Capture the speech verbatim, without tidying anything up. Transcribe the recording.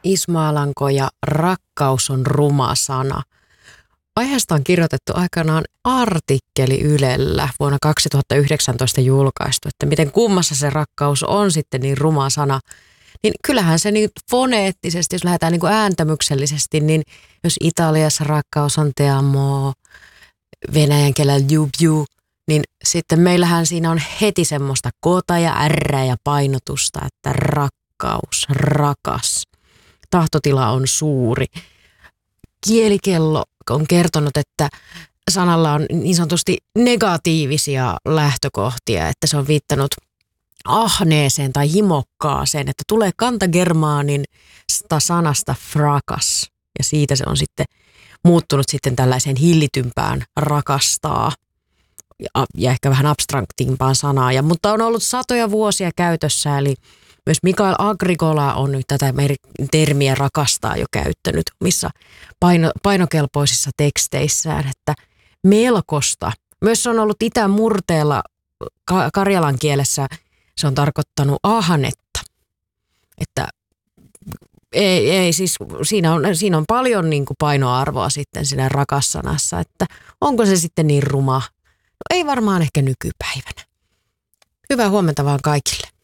Ismo Alanko ja rakkaus on ruma sana. Aiheesta on kirjoitettu aikanaan artikkeli Ylellä vuonna kaksituhattayhdeksäntoista julkaistu, että miten kummassa se rakkaus on sitten niin ruma sana. Niin kyllähän se niin foneettisesti, jos lähdetään niin kuin ääntämyksellisesti, niin jos Italiassa rakkaus on te amo, venäjän kielellä jub ju, niin sitten meillähän siinä on heti semmoista kota ja ärrää ja painotusta, että rakkaus, rakas. Tahtotila on suuri. Kielikello on kertonut, että sanalla on niin sanotusti negatiivisia lähtökohtia, että se on viittanut ahneeseen tai himokkaaseen, että tulee kantagermaanin sanasta frakas ja siitä se on sitten muuttunut sitten tällaiseen hillitympään rakastaa ja, ja ehkä vähän abstraktimpaan sanaa, ja, mutta on ollut satoja vuosia käytössä, eli myös Mikael Agricola on nyt tätä termiä rakastaa jo käyttänyt missä paino, painokelpoisissa teksteissään, että melkosta. Myös se on ollut itämurteella ka- karjalan kielessä, se on tarkoittanut ahanetta, että ei, ei siis siinä on, siinä on paljon niin kuin painoarvoa sitten siinä rakassanassa, että onko se sitten niin ruma? No ei varmaan ehkä nykypäivänä. Hyvää huomenta vaan kaikille.